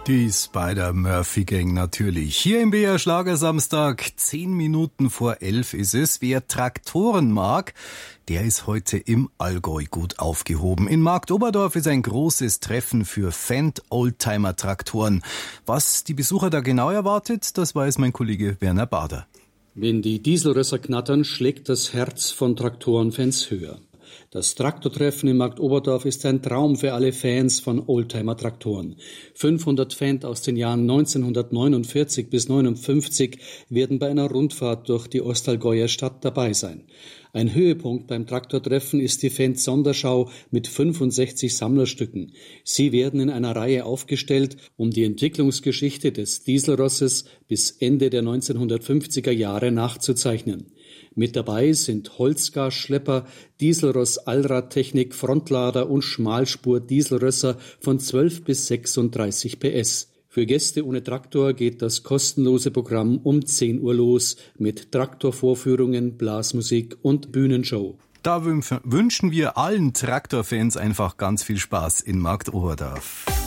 Die Spider-Murphy-Gang natürlich. Hier im BR Schlagersamstag, 10 Minuten vor 11 ist es. Wer Traktoren mag, der ist heute im Allgäu gut aufgehoben. In Marktoberdorf ist ein großes Treffen für Fendt-Oldtimer-Traktoren. Was die Besucher da genau erwartet, das weiß mein Kollege Werner Bader. Wenn die Dieselrösser knattern, schlägt das Herz von Traktorenfans höher. Das Traktortreffen in Marktoberdorf ist ein Traum für alle Fans von Oldtimer-Traktoren. 500 Fans aus den Jahren 1949 bis 1959 werden bei einer Rundfahrt durch die Ostallgäuer Stadt dabei sein. Ein Höhepunkt beim Traktortreffen ist die Fans-Sonderschau mit 65 Sammlerstücken. Sie werden in einer Reihe aufgestellt, um die Entwicklungsgeschichte des Dieselrosses bis Ende der 1950er Jahre nachzuzeichnen. Mit dabei sind Holzgasschlepper, Dieselross-Allradtechnik, Frontlader und Schmalspur-Dieselrösser von 12 bis 36 PS. Für Gäste ohne Traktor geht das kostenlose Programm um 10 Uhr los mit Traktorvorführungen, Blasmusik und Bühnenshow. Da wünschen wir allen Traktorfans einfach ganz viel Spaß in Marktoberdorf.